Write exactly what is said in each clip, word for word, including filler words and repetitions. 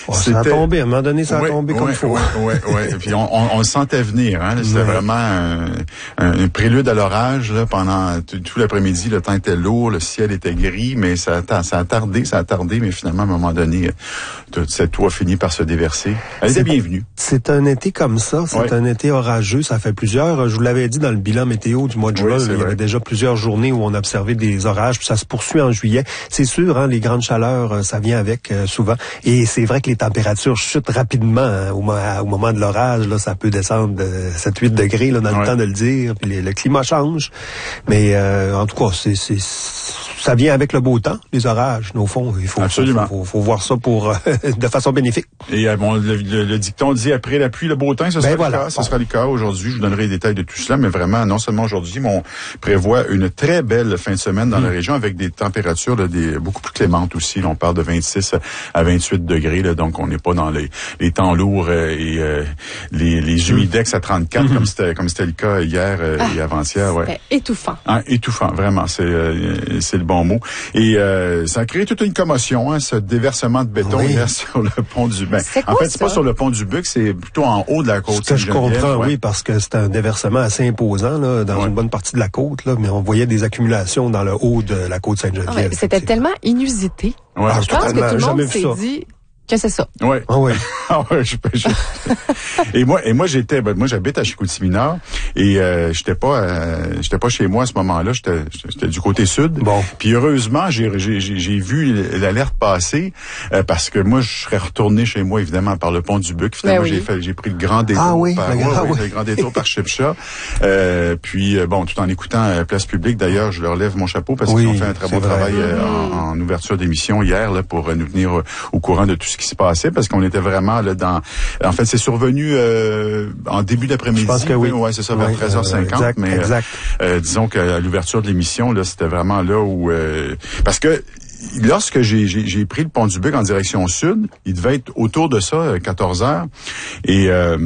Oh, ça a tombé, à un moment donné, ça a ouais, tombé comme il ouais, faut. Oui, oui, oui. Puis on, on, on le sentait venir, hein. C'était ouais. vraiment un, un, un prélude à l'orage, là, pendant tout, tout l'après-midi. Le temps était lourd, le ciel était gris, mais ça a, ça a tardé, ça a tardé, mais finalement, à un moment donné, toute cette eau a fini par se déverser. Elle était bienvenue. C'est un été comme ça, c'est ouais. un été orageux. Ça fait plusieurs, je vous l'avais dit dans le bilan météo du mois de juin, oui, il y vrai. avait déjà plusieurs journées où on observait des orages, puis ça se poursuit en juillet. C'est sûr, hein, les grandes chaleurs, ça vient avec euh, souvent. Et c'est vrai que les températures chutent rapidement hein, au, au moment de l'orage. Là, ça peut descendre de sept huit degrés là, dans ouais. le temps de le dire. Puis les, le climat change. Mais euh, en tout cas, c'est, c'est, ça vient avec le beau temps, les orages, au fond. Il faut, Absolument. faut, faut, faut voir ça pour euh, de façon bénéfique. Et euh, bon, le, le, le dicton dit après la pluie, le beau temps, ce sera ben voilà. le cas. Ce sera le cas aujourd'hui. Je vous donnerai les détails de tout cela, mais vraiment, non seulement aujourd'hui, mais on prévoit une très belle fin de semaine dans mmh. la région avec des températures là, des, beaucoup plus clémentes aussi. Là, on parle de vingt-six à vingt-huit degrés, là, donc on n'est pas dans les, les temps lourds euh, et euh, les, les humidex à trente-quatre, mmh. comme c'était comme c'était le cas hier euh, ah, et avant-hier. Ouais. Étouffant. Ah, étouffant, vraiment, c'est euh, c'est le bon mot. Et euh, ça a créé toute une commotion, hein, ce déversement de béton oui. hier sur le pont du Buc. C'est en quoi, fait, c'est pas sur le pont du Buc, c'est plutôt en haut de la côte. Ce que je comprends, ouais. oui, parce que c'est un déversement assez imposant là, dans ouais. une bonne partie de la côte, là, mais on voyait des accumulations dans le haut de la côte Sainte-Geneviève. Ah, c'était tellement inusité. Ouais. Ah, je pense que tout le monde s'est dit que c'est ça. Oui. Ah oui. ah ouais, je, je, et moi, et moi j'étais, ben, moi j'habite à Chicoutimi-Nord et euh, j'étais pas, euh, j'étais pas chez moi à ce moment-là. J'étais, j'étais du côté sud. Bon. Puis heureusement, j'ai, j'ai, j'ai vu l'alerte passer euh, parce que moi je serais retourné chez moi évidemment par le pont du Buc. Finalement, oui. j'ai fait, j'ai pris le grand détour ah, oui, par, le, ouais, grand, ouais, oui. le grand détour par Chipcha. Euh, puis euh, bon, tout en écoutant euh, Place Publique. D'ailleurs, je leur lève mon chapeau parce oui, qu'ils ont fait un très bon vrai. travail euh, en, en ouverture d'émission hier là pour euh, nous tenir euh, au courant de tout ce qui se passait parce qu'on était vraiment là dans. En fait, c'est survenu euh, en début d'après-midi. Je pense que oui. Ouais, c'est ça, vers oui, treize heures cinquante. Euh, exact, mais exact. Euh, disons qu'à l'ouverture de l'émission, là, c'était vraiment là où euh, parce que lorsque j'ai, j'ai, j'ai pris le pont du Buc en direction sud, il devait être autour de ça, quatorze heures, et euh,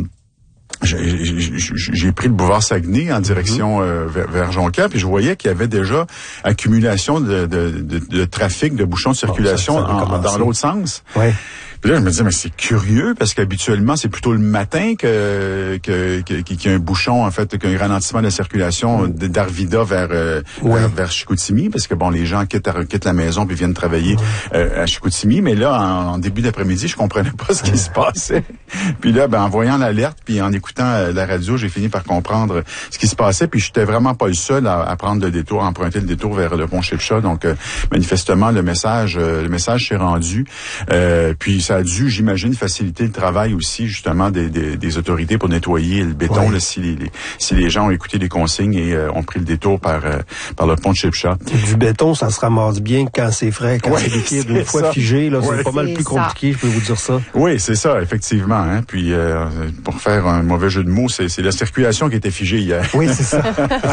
J'ai, j'ai, j'ai pris le boulevard Saguenay en direction euh, vers, vers Jonquière, puis je voyais qu'il y avait déjà accumulation de, de, de, de trafic, de bouchons de circulation oh, ça, ça en, dans l'autre sens. Ouais. Puis là, je me disais, mais c'est curieux, parce qu'habituellement, c'est plutôt le matin que, que, que, qu'il y a un bouchon, en fait, qu'un ralentissement de la circulation mm. d'Arvida vers, euh, ouais. vers, vers Chicoutimi, parce que bon, les gens quittent, quittent la maison puis viennent travailler mm. euh, à Chicoutimi. Mais là, en, en début d'après-midi, je comprenais pas ce qui se passait. Puis là, ben, en voyant l'alerte, puis en écoutant euh, la radio, j'ai fini par comprendre ce qui se passait. Puis j'étais vraiment pas le seul à, à prendre le détour, à emprunter le détour vers le pont Chipcha. Donc, euh, manifestement, le message, euh, le message s'est rendu. Euh, puis ça a dû, j'imagine, faciliter le travail aussi, justement, des, des, des autorités pour nettoyer le béton, oui. là, si, les, les, si les gens ont écouté les consignes et euh, ont pris le détour par, euh, par le pont de Chipcha. Du béton, ça se ramasse bien quand c'est frais, quand oui, c'est liquide. Une fois ça. figé, là, oui. c'est pas mal c'est plus compliqué, ça. Je peux vous dire ça. Oui, c'est ça, effectivement. Hein. Puis, euh, pour faire un mauvais jeu de mots, c'est, c'est la circulation qui était figée hier. Oui, c'est ça.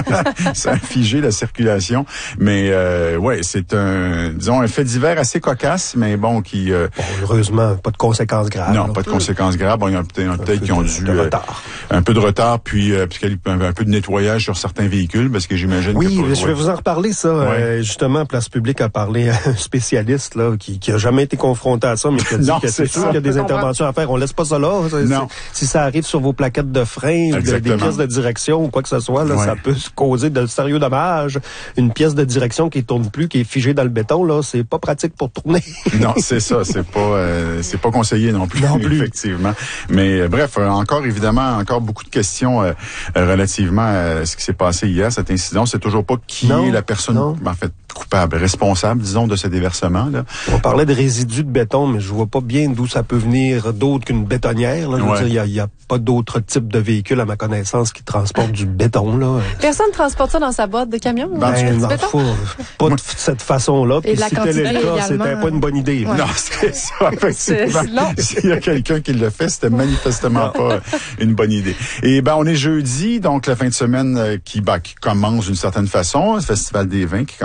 Ça a figé la circulation. Mais, euh, ouais, c'est un, disons, un fait divers assez cocasse, mais bon, qui... Euh, bon, heureusement, pas de conséquences graves. Non, là. Pas de conséquences graves. Bon, il y a peut-être, peut-être qui ont dû... De retard. Euh, un peu de retard, puis, euh, puis un, un peu de nettoyage sur certains véhicules, parce que j'imagine oui, que... Oui, je vais vous en reparler, ça. Ouais. Euh, justement, Place Publique a parlé à un spécialiste, là, qui, qui a jamais été confronté à ça, mais qui a dit non, que c'est, c'est sûr qu'il y a des interventions à faire. On laisse pas ça là. Non. Si ça arrive sur vos plaquettes de frein, de, des pièces de direction ou quoi que ce soit, là, ouais. ça peut causer de sérieux dommages. Une pièce de direction qui tourne plus, qui est figée dans le béton, là, c'est pas pratique pour tourner. Non, c'est ça. C'est pas, euh, c'est pas conseillé non plus. Non plus. Effectivement. Mais euh, bref, euh, encore évidemment, encore beaucoup de questions euh, relativement à ce qui s'est passé hier, cet incident. C'est toujours pas qui non, est la personne, non. en fait, coupable, responsable, disons, de ce déversement là. On parlait de résidus de béton, mais je vois pas bien d'où ça peut venir d'autre qu'une bétonnière. Là. Je ouais. veux dire, il y a, y a pas d'autres types de véhicules, à ma connaissance, qui transportent du béton là. Personne transporte ça dans sa boîte de camion. Ben, ben non, faut, pas de cette façon-là. Puis si c'était le cas, c'était pas une bonne idée. Ouais. Non, c'est ça. Effectivement. S'il y a quelqu'un qui le fait, c'était manifestement pas une bonne idée. Et ben, on est jeudi, donc la fin de semaine qui, ben, qui commence d'une certaine façon, le Festival des vins qui commence aujourd'hui.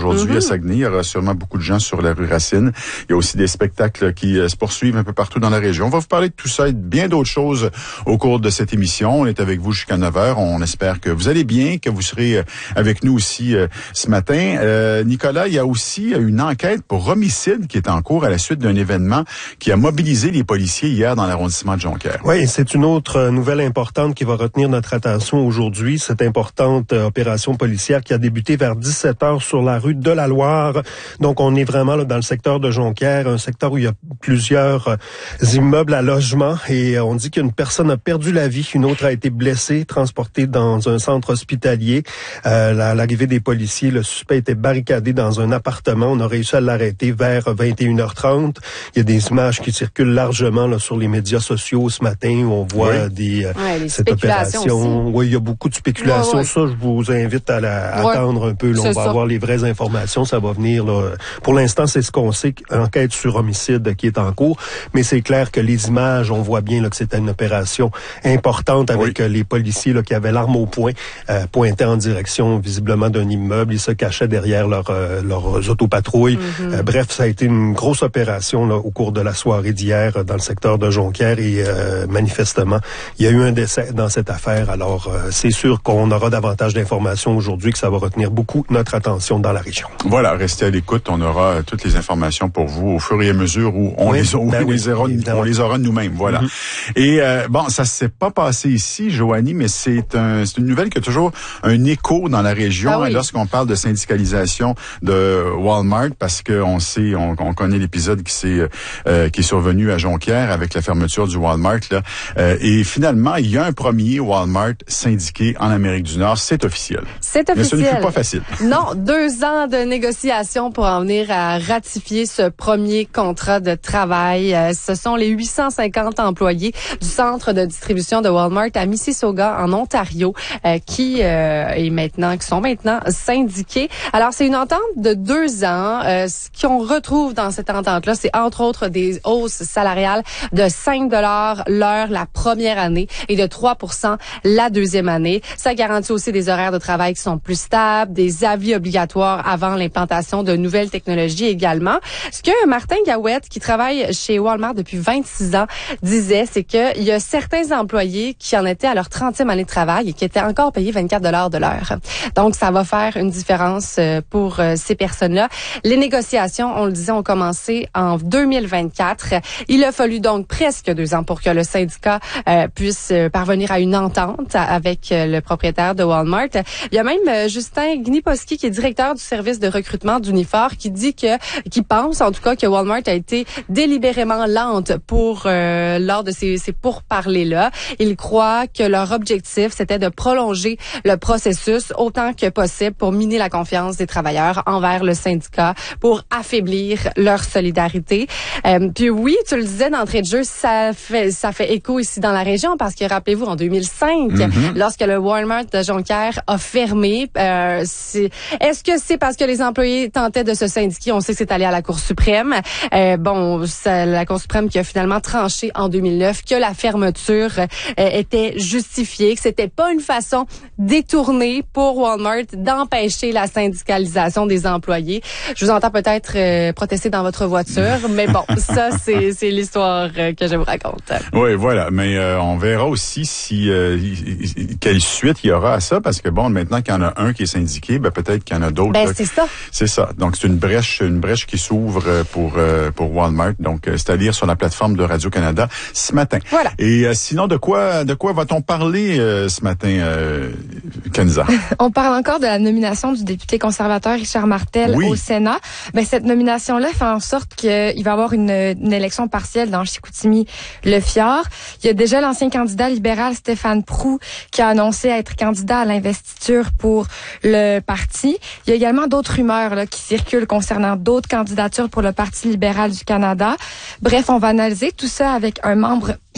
aujourd'hui mm-hmm. à Saguenay. Il y aura sûrement beaucoup de gens sur la rue Racine. Il y a aussi des spectacles qui euh, se poursuivent un peu partout dans la région. On va vous parler de tout ça et de bien d'autres choses au cours de cette émission. On est avec vous jusqu'à neuf heures. On espère que vous allez bien, que vous serez euh, avec nous aussi euh, ce matin. Euh, Nicolas, il y a aussi une enquête pour homicide qui est en cours à la suite d'un événement qui a mobilisé les policiers hier dans l'arrondissement de Jonquière. Oui, c'est une autre nouvelle importante qui va retenir notre attention aujourd'hui. Cette importante euh, opération policière qui a débuté vers dix-sept heures sur la rue de la Loire. Donc, on est vraiment là, dans le secteur de Jonquière, un secteur où il y a plusieurs euh, immeubles à logement et euh, on dit qu'une personne a perdu la vie, une autre a été blessée, transportée dans un centre hospitalier. Euh, à l'arrivée des policiers, le suspect était barricadé dans un appartement. On a réussi à l'arrêter vers vingt et une heures trente. Il y a des images qui circulent largement là, sur les médias sociaux ce matin où on voit oui. des euh, ouais, cette opération. Aussi. Oui, il y a beaucoup de spéculations. Ouais, ouais. Ça, je vous invite à, la, à ouais. attendre un peu. Là, on va ça. avoir les vraies informations. Ça va venir. Là. Pour l'instant, c'est ce qu'on sait. Enquête sur homicide qui est en cours. Mais c'est clair que les images, on voit bien là, que c'était une opération importante avec oui. les policiers là, qui avaient l'arme au poing, euh, pointaient en direction visiblement d'un immeuble. Ils se cachaient derrière leur, euh, leurs autopatrouilles. Mm-hmm. Euh, bref, ça a été une grosse opération là, au cours de la soirée d'hier dans le secteur de Jonquière et euh, manifestement, il y a eu un décès dans cette affaire. Alors, euh, c'est sûr qu'on aura davantage d'informations aujourd'hui, que ça va retenir beaucoup notre attention dans la région. Voilà, restez à l'écoute. On aura toutes les informations pour vous au fur et à mesure où on, oui, les, où ben on, oui, les, aura, on les aura nous-mêmes. Voilà. Mm-hmm. Et euh, bon, ça s'est pas passé ici, Joanie, mais c'est, un, c'est une nouvelle qui a toujours un écho dans la région ah oui. lorsqu'on parle de syndicalisation de Walmart, parce qu'on sait, on, on connaît l'épisode qui s'est euh, qui est survenu à Jonquière avec la fermeture du Walmart. Là. Euh, et finalement, il y a un premier Walmart syndiqué en Amérique du Nord. C'est officiel. C'est officiel. Mais ce ne fut pas facile. Non, deux ans de négociations pour en venir à ratifier ce premier contrat de travail. Euh, ce sont les huit cent cinquante employés du centre de distribution de Walmart à Mississauga, en Ontario, euh, qui euh, est maintenant, qui sont maintenant syndiqués. Alors, c'est une entente de deux ans. Euh, ce qu'on retrouve dans cette entente-là, c'est entre autres des hausses salariales de cinq dollars l'heure la première année et de trois pour cent la deuxième année. Ça garantit aussi des horaires de travail qui sont plus stables, des avis obligatoires avant l'implantation de nouvelles technologies également. Ce que Martin Gawette, qui travaille chez Walmart depuis vingt-six ans, disait, c'est qu'il y a certains employés qui en étaient à leur trentième année de travail et qui étaient encore payés vingt-quatre dollars de l'heure. Donc, ça va faire une différence pour ces personnes-là. Les négociations, on le disait, ont commencé en deux mille vingt-quatre. Il a fallu donc presque deux ans pour que le syndicat euh, puisse parvenir à une entente avec euh, le propriétaire de Walmart. Il y a même euh, Justin Gniposki, qui est directeur du service de recrutement d'Unifor, qui dit que, qui pense en tout cas que Walmart a été délibérément lente pour euh, lors de ces, ces pourparlers-là. Il croit que leur objectif, c'était de prolonger le processus autant que possible pour miner la confiance des travailleurs envers le syndicat, pour affaiblir leur solidarité. Euh, puis oui, tu le disais d'entrée de jeu, ça fait ça fait écho ici dans la région parce que rappelez-vous, en deux mille cinq, mm-hmm. lorsque le Walmart de Jonquière a fermé, euh, c'est, est-ce que c'est parce que les employés tentaient de se syndiquer? On sait que c'est allé à la Cour suprême. Euh, bon, c'est la Cour suprême qui a finalement tranché en deux mille neuf que la fermeture euh, était justifiée, que c'était pas une façon détournée pour Walmart d'empêcher la syndicalisation des employés. Je vous entends peut-être euh, protester dans votre voiture, mais bon, ça, c'est, c'est l'histoire euh, que je vous raconte. Oui, voilà. Mais euh, on verra aussi si euh, quelle suite il y aura à ça, parce que bon, maintenant qu'il y en a un qui est syndiqué, ben peut-être qu'il y en a d'autres. Ben là, c'est ça. C'est ça. Donc c'est une brèche, une brèche qui s'ouvre pour euh, pour Walmart. Donc euh, c'est à lire sur la plateforme de Radio-Canada ce matin. Voilà. Et euh, sinon, de quoi de quoi va-t-on parler euh, ce matin, euh, Kenza? On parle encore de la nomination du député conservateur Richard Martel oui. au Sénat. Ben cette nomination-là fait en sorte qu'il va y avoir une, une élection partielle dans Chicoutimi-Le Fjord. Il y a déjà l'ancien candidat libéral Stéphane Proulx qui a annoncé être candidat à l'investiture pour le parti. Il y a également d'autres rumeurs là, qui circulent concernant d'autres candidatures pour le Parti libéral du Canada. Bref, on va analyser tout ça avec un membre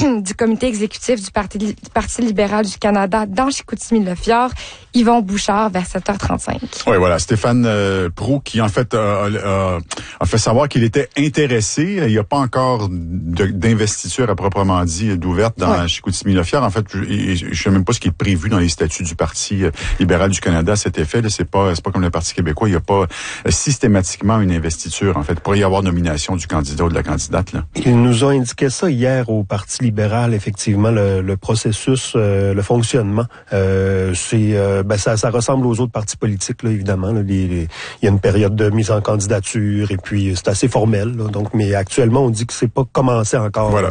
du comité exécutif du Parti, du Parti libéral du Canada dans Chicoutimi-Le-Fjord, Yvon Bouchard, vers sept heures trente-cinq. Oui, voilà. Stéphane euh, Proulx qui, en fait, a, a, a fait savoir qu'il était intéressé. Il n'y a pas encore de, d'investiture à proprement dit d'ouverte dans ouais. Chicoutimi-Le-Fjord. En fait, je ne sais même pas ce qui est prévu dans les statuts du Parti libéral du Canada à cet effet. Là, c'est pas, c'est pas comme le Parti québécois. Il n'y a pas systématiquement une investiture. En fait, il pourrait y avoir nomination du candidat ou de la candidate. Là. Ils nous ont indiqué ça hier au Parti libéral, effectivement, le, le processus, euh, le fonctionnement. Euh, c'est, euh, ben ça, ça ressemble aux autres partis politiques, là, évidemment. Là, les, les, il y a une période de mise en candidature et puis c'est assez formel. Là, donc, mais actuellement, on dit que c'est pas commencé encore. Voilà.